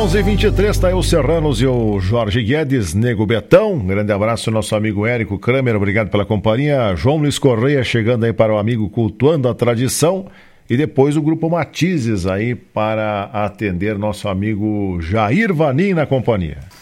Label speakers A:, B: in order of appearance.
A: 11h23, tá aí o Serranos e o Jorge Guedes, Nego Betão. Um grande abraço ao nosso amigo Érico Kramer, obrigado pela companhia. João Luiz Correia chegando aí para o amigo Cultuando a Tradição. E depois o Grupo Matizes aí para atender nosso amigo Jair Vanim na companhia.